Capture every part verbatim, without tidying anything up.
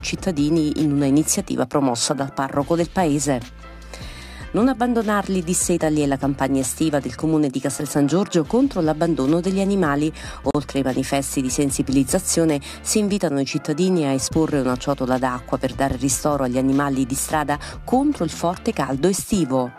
cittadini in una iniziativa promossa dal parroco del paese. Non abbandonarli, disse Italia, la campagna estiva del comune di Castel San Giorgio contro l'abbandono degli animali. Oltre ai manifesti di sensibilizzazione si invitano i cittadini a esporre una ciotola d'acqua per dare ristoro agli animali di strada contro il forte caldo estivo.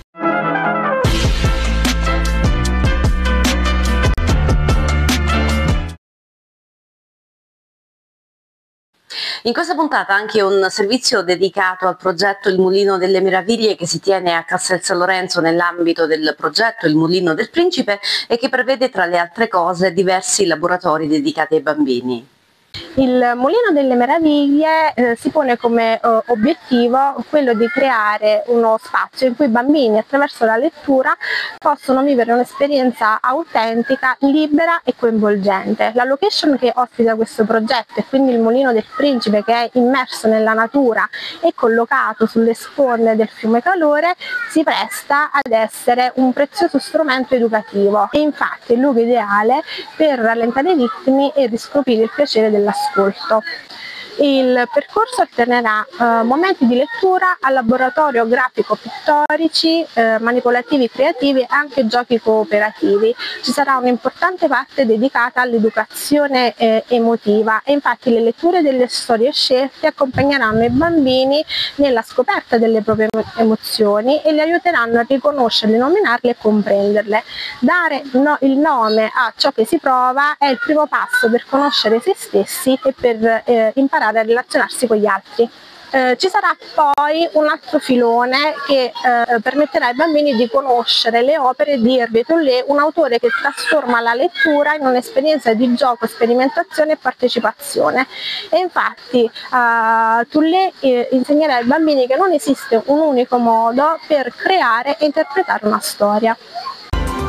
In questa puntata anche un servizio dedicato al progetto Il Mulino delle Meraviglie che si tiene a Castel San Lorenzo nell'ambito del progetto Il Mulino del Principe e che prevede tra le altre cose diversi laboratori dedicati ai bambini. Il Mulino delle Meraviglie eh, si pone come eh, obiettivo quello di creare uno spazio in cui i bambini attraverso la lettura possono vivere un'esperienza autentica, libera e coinvolgente. La location che ospita questo progetto e quindi il Mulino del Principe, che è immerso nella natura e collocato sulle sponde del fiume Calore, si presta ad essere un prezioso strumento educativo e infatti è il luogo ideale per rallentare i ritmi e riscoprire il piacere dell'ascolto. Il percorso alternerà eh, momenti di lettura al laboratorio grafico-pittorici, eh, manipolativi creativi e anche giochi cooperativi. Ci sarà un'importante parte dedicata all'educazione eh, emotiva e infatti le letture delle storie scelte accompagneranno i bambini nella scoperta delle proprie emozioni e li aiuteranno a riconoscerle, nominarle e comprenderle. Dare no, il nome a ciò che si prova è il primo passo per conoscere se stessi e per eh, imparare a relazionarsi con gli altri. Eh, ci sarà poi un altro filone che eh, permetterà ai bambini di conoscere le opere di Hervé Tullet, un autore che trasforma la lettura in un'esperienza di gioco, sperimentazione e partecipazione. E infatti eh, Tullet eh, insegnerà ai bambini che non esiste un unico modo per creare e interpretare una storia.